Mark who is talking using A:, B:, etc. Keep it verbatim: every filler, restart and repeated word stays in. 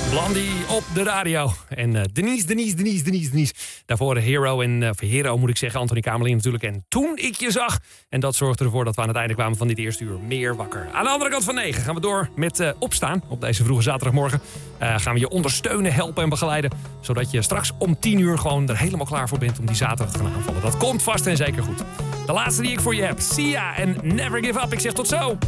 A: Blondie op de radio. En uh, Denise, Denise, Denise, Denise, Denise. Daarvoor Hero en uh, Hero moet ik zeggen. Anthony Kamerlin natuurlijk. En Toen ik je zag. En dat zorgde ervoor dat we aan het einde kwamen van dit eerste uur. Meer wakker. Aan de andere kant van negen gaan we door met uh, opstaan. Op deze vroege zaterdagmorgen uh, gaan we je ondersteunen, helpen en begeleiden. Zodat je straks om tien uur gewoon er helemaal klaar voor bent om die zaterdag te gaan aanvallen. Dat komt vast en zeker goed. De laatste die ik voor je heb. Sia en Never Give Up. Ik zeg tot zo.